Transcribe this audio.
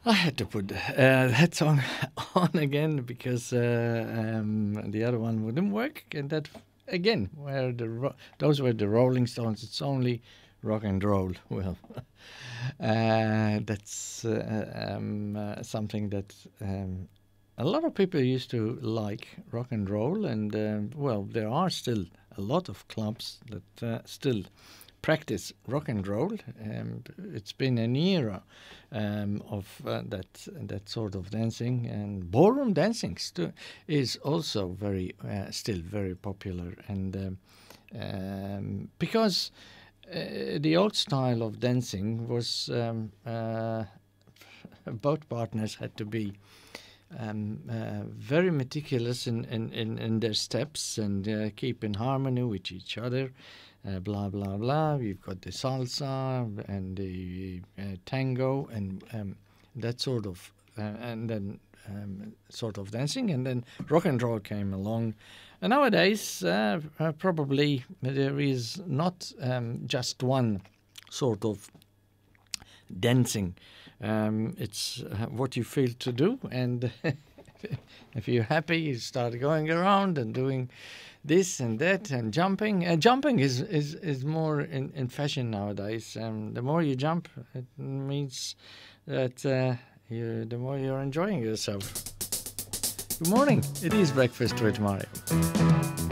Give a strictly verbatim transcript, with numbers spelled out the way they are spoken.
I had to put uh, that song on again because uh, um, the other one wouldn't work, and that again, where the ro- those were the Rolling Stones. It's only rock and roll. Well, uh, that's uh, um, uh, something that um, a lot of people used to like rock and roll, and um well, there are still a lot of clubs that uh, still practice rock and roll. Um, it's been an era um, of uh, that that sort of dancing, and ballroom dancing stu- is also very uh, still very popular, and um, um, because uh, the old style of dancing was um, uh, both partners had to be um, uh, very meticulous in, in, in, in their steps and uh, keep in harmony with each other. Uh, blah blah blah. We've got the salsa and the uh, tango and um, that sort of, uh, and then um, sort of dancing, and then rock and roll came along. And nowadays, uh, uh, probably there is not um, just one sort of dancing. Um, it's uh, what you feel to do, and if you're happy, you start going around and doing this and that and jumping. Uh, jumping is, is, is more in, in fashion nowadays. Um, the more you jump, it means that uh, you, the more you're enjoying yourself. Good morning. It is Breakfast with Mario.